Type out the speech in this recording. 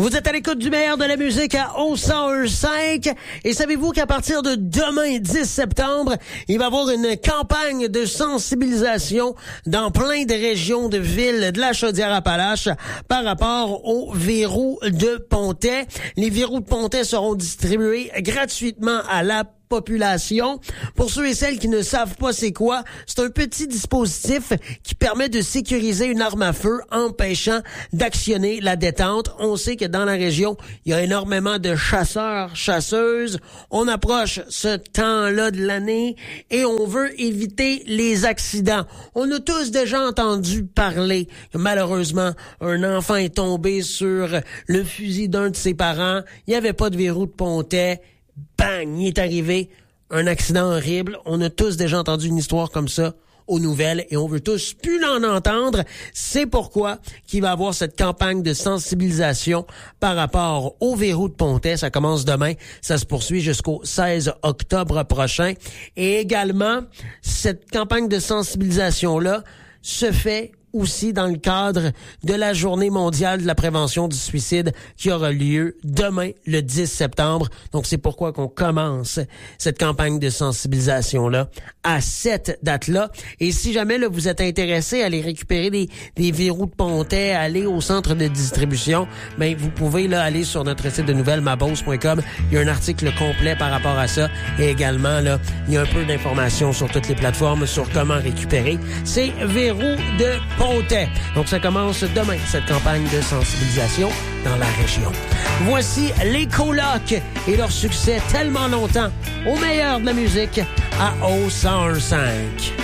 Vous êtes à l'écoute du meilleur de la musique à 101.5 et savez-vous qu'à partir de demain, 10 septembre, il va y avoir une campagne de sensibilisation dans plein de régions de villes de la Chaudière-Appalaches par rapport aux verrous de pontet. Les verrous de pontet seront distribués gratuitement à la population. Pour ceux et celles qui ne savent pas c'est quoi, c'est un petit dispositif qui permet de sécuriser une arme à feu empêchant d'actionner la détente. On sait que dans la région, il y a énormément de chasseurs, chasseuses. On approche ce temps-là de l'année et on veut éviter les accidents. On a tous déjà entendu parler. Malheureusement, un enfant est tombé sur le fusil d'un de ses parents. Il n'y avait pas de verrou de pontet. Bang! Il est arrivé un accident horrible. On a tous déjà entendu une histoire comme ça aux nouvelles et on veut tous plus l'en entendre. C'est pourquoi qu'il va y avoir cette campagne de sensibilisation par rapport au verrou de pontet. Ça commence demain. Ça se poursuit jusqu'au 16 octobre prochain. Et également, cette campagne de sensibilisation-là se fait aussi dans le cadre de la Journée mondiale de la prévention du suicide qui aura lieu demain, le 10 septembre. Donc, c'est pourquoi qu'on commence cette campagne de sensibilisation-là à cette date-là. Et si jamais là, vous êtes intéressé à aller récupérer des verrous de pontet, aller au centre de distribution, ben vous pouvez là aller sur notre site de nouvelles, mabose.com. Il y a un article complet par rapport à ça. Et également, là, il y a un peu d'informations sur toutes les plateformes sur comment récupérer ces verrous de pontet. Donc, ça commence demain, cette campagne de sensibilisation dans la région. Voici les Colocs et leur succès tellement longtemps au meilleur de la musique à 101.5.